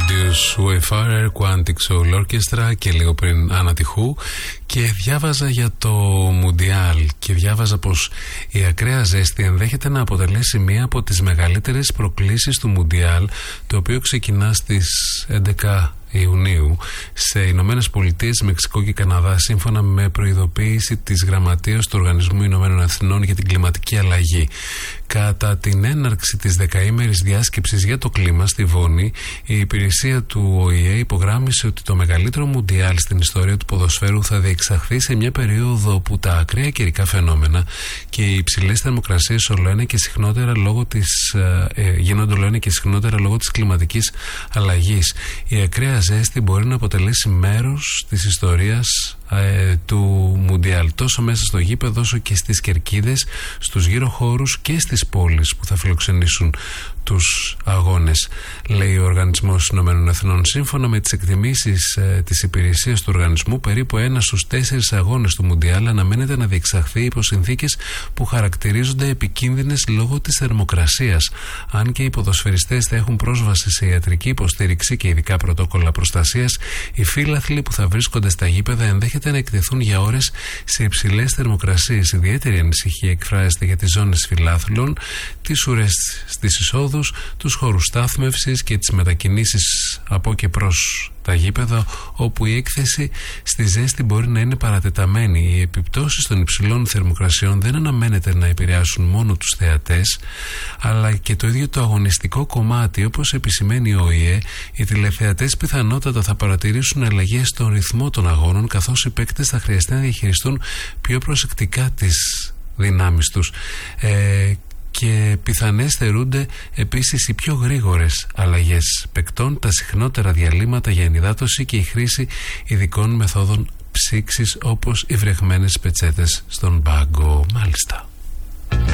Amadeus Wayfarer, Quantic Soul Orchestra και λίγο πριν Άννα Τυχού. Και διάβαζα για το Μουντιάλ και διάβαζα πως η ακραία ζέστη ενδέχεται να αποτελέσει μία από τις μεγαλύτερες προκλήσεις του Μουντιάλ, το οποίο ξεκινά στις 11 Ιουνίου σε Ηνωμένες Πολιτείες, Μεξικό και Καναδά, σύμφωνα με προειδοποίηση της Γραμματείας του Οργανισμού Ηνωμένων Εθνών για την Κλιματική Αλλαγή. Κατά την έναρξη της δεκαήμερης διάσκεψης για το κλίμα στη Βόνη, η υπηρεσία του ΟΗΕ υπογράμμισε ότι το μεγαλύτερο Μουντιάλ στην ιστορία του ποδοσφαίρου θα διεξαχθεί σε μια περίοδο που τα ακραία καιρικά φαινόμενα και οι υψηλές θερμοκρασίες γίνονται όλο ένα και συχνότερα λόγω της κλιματικής αλλαγής. Η ακραία ζέστη μπορεί να αποτελέσει μέρος της ιστορίας του Μουντιάλ, τόσο μέσα στο γήπεδο όσο και στις κερκίδες, στους γύρω χώρους και στις πόλεις που θα φιλοξενήσουν τους αγώνες, λέει ο Οργανισμός Ηνωμένων Εθνών. Σύμφωνα με τις εκτιμήσεις της υπηρεσίας του οργανισμού, περίπου 1 στους 4 αγώνες του Μουντιάλ αναμένεται να διεξαχθεί υπό συνθήκες που χαρακτηρίζονται επικίνδυνες λόγω της θερμοκρασίας. Αν και οι ποδοσφαιριστές θα έχουν πρόσβαση σε ιατρική υποστήριξη και ειδικά πρωτόκολλα προστασίας, οι φύλαθλοι που θα βρίσκονται στα γήπεδα ενδέχεται να εκτεθούν για ώρες σε υψηλές θερμοκρασίες. Ιδιαίτερη ανησυχία εκφράζεται για τις ζώνες φιλάθλων, τις ουρές στις εισόδους, τους χώρους στάθμευσης και τις μετακινήσεις από και προς τα γήπεδα, όπου η έκθεση στη ζέστη μπορεί να είναι παρατεταμένη. Οι επιπτώσεις των υψηλών θερμοκρασιών δεν αναμένεται να επηρεάσουν μόνο τους θεατές, αλλά και το ίδιο το αγωνιστικό κομμάτι. Όπως επισημαίνει ο ΟΗΕ, οι τηλεθεατές πιθανότατα θα παρατηρήσουν αλλαγές στον ρυθμό των αγώνων, καθώς οι παίκτες θα χρειαστεί να διαχειριστούν πιο προσεκτικά τις δυνάμεις τους. Και πιθανές θεωρούνται επίσης οι πιο γρήγορες αλλαγές παικτών, τα συχνότερα διαλύματα για ενυδάτωση και η χρήση ειδικών μεθόδων ψήξης, όπως οι βρεγμένες πετσέτες στον πάγκο. Μάλιστα.